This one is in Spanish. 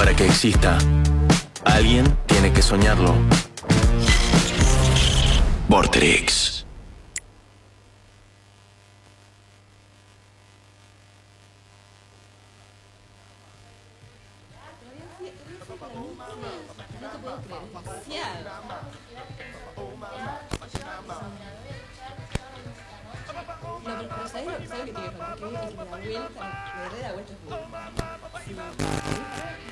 Para que exista, alguien tiene que soñarlo. Vorterix. No te puedo creer, es demasiado. No, pero ¿sabes lo que te iba a contar? Que hoy la vuelta, la verdadera vuelta es